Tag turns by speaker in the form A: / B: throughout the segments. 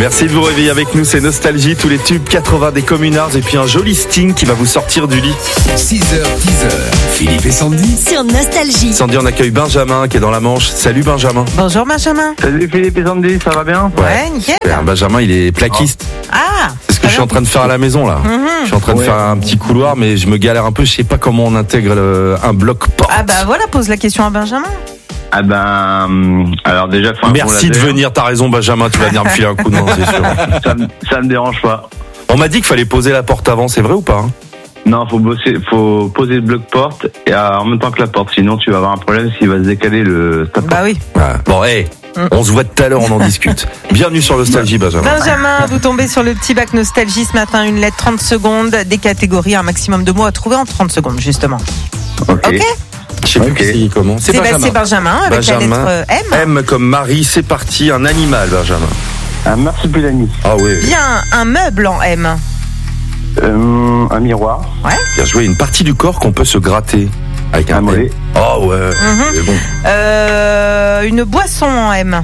A: Merci de vous réveiller avec nous, c'est Nostalgie, tous les tubes 80 des communards et puis un joli Sting qui va vous sortir du lit.
B: 6h, 10h, Philippe et Sandy.
C: Sur Nostalgie.
A: Sandy, on accueille Benjamin qui est dans la Manche. Salut Benjamin.
D: Bonjour Benjamin.
E: Salut Philippe et Sandy, ça va bien?
D: Ouais, nickel.
A: Benjamin, il est plaquiste.
D: Ah,
A: C'est ce que je suis en train de faire à la maison là. Je suis en train de faire un petit couloir, mais je me galère un peu, je sais pas comment on intègre un bloc porte.
D: Ah bah voilà, pose la question à Benjamin.
E: Ah ben, alors déjà, faut un
A: Merci de venir, t'as raison Benjamin, tu vas venir me filer un coup de main, c'est sûr.
E: Ça me dérange pas.
A: On m'a dit qu'il fallait poser la porte avant, c'est vrai ou pas?
E: Non, faut poser le bloc porte et en même temps que la porte, sinon tu vas avoir un problème s'il va se décaler le ta porte.
D: Bah oui.
A: Ouais. Bon, on se voit tout à l'heure, on en discute. Bienvenue sur Nostalgie Benjamin.
D: Benjamin, vous tombez sur le petit bac Nostalgie ce matin, une lettre 30 secondes, des catégories, un maximum de mots à trouver en 30 secondes justement.
E: Ok.
A: Je sais plus qui comment.
D: C'est Benjamin avec la lettre M.
A: M comme Marie, c'est parti, un animal Benjamin.
E: Un marsupilami.
A: Ah oui.
D: Bien, un meuble en M.
E: Un miroir.
D: Ouais.
A: Bien joué, une partie du corps qu'on peut se gratter avec un
E: mollet.
A: Oh ouais. C'est bon.
D: Une boisson en M.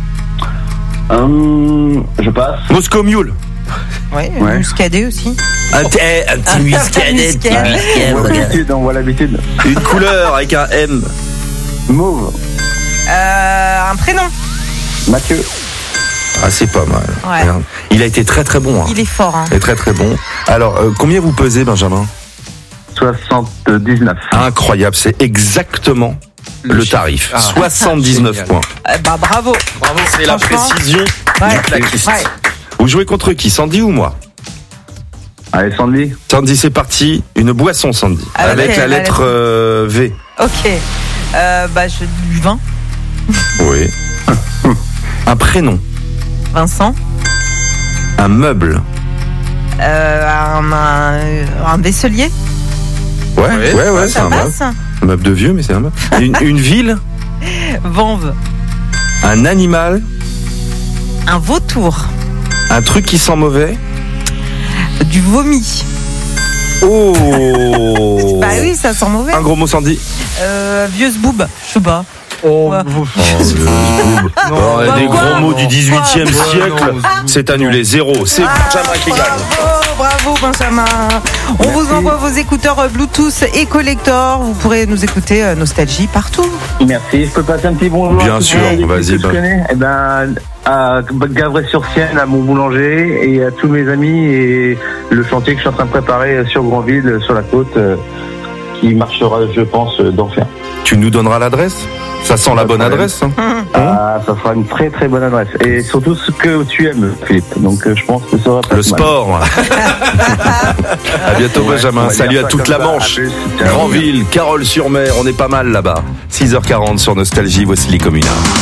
E: Je passe.
A: Moscow Mule.
D: Ouais,
E: Ouais.
D: muscadet aussi.
A: Un petit muscadet.
E: On voit l'habitude.
A: Une couleur avec un M.
E: Mauve.
D: Un prénom.
E: Mathieu.
A: Ah, c'est pas mal.
D: Ouais.
A: Merde. Il a été très très bon. Hein.
D: Il est fort. Hein.
A: Il est très très bon. Alors, combien vous pesez Benjamin?
E: 79.
A: Incroyable, c'est exactement le tarif. 79
B: Génial.
A: points.
D: Bah bravo.
A: Bravo, c'est la
D: Franchement.
A: précision
D: Ouais.
A: du plaquiste.
D: Ouais.
A: Vous jouez contre qui, Sandy ou moi?
E: Allez Sandy.
A: Sandy, c'est parti. Une boisson, Sandy.
D: Ah,
A: avec
D: ok,
A: la lettre V.
D: Ok. Bah du vin.
A: Oui. Un prénom.
D: Vincent.
A: Un meuble.
D: Un vaisselier.
A: Ouais, c'est
D: Ça
A: un meuble.
D: passe.
A: Un meuble de vieux, mais c'est un meuble. Une ville.
D: Vanve.
A: Un animal.
D: Un vautour.
A: Un truc qui sent mauvais.
D: Du vomi.
A: Oh.
D: Bah oui, ça sent mauvais.
A: Un gros mot, Sandy.
D: Vieux zboob. Je sais pas. Ouais.
A: Des
D: quoi
A: gros mots du 18e
D: Quoi
A: siècle. C'est annulé. 0. C'est Benjamin qui gagne.
D: Bravo Benjamin. On vous envoie vos écouteurs Bluetooth et collector. Vous pourrez nous écouter Nostalgie partout.
E: Merci. Je peux passer un petit bonjour.
A: Bien
E: à tous
A: sûr,
E: les
A: vas-y,
E: que je connais. Eh ben, à Gavray-sur-Sienne, à mon boulanger et à tous mes amis et le chantier que je suis en train de préparer sur Grandville, sur la côte, qui marchera, je pense, d'enfer.
A: Tu nous donneras l'adresse? Ça sent la bonne adresse. Hein.
E: Ah, ça sera une très très bonne adresse. Et surtout ce que tu aimes, Philippe. Donc je pense que ça va pas
A: Le
E: être mal.
A: sport. À bientôt Benjamin.
E: on va
A: Salut
E: dire
A: à
E: ça
A: toute
E: comme
A: la
E: ça.
A: Manche.
E: À plus. Ciao.
A: Grandville, Carole-sur-Mer, on est pas mal là-bas. 6h40 sur Nostalgie, voici les communards.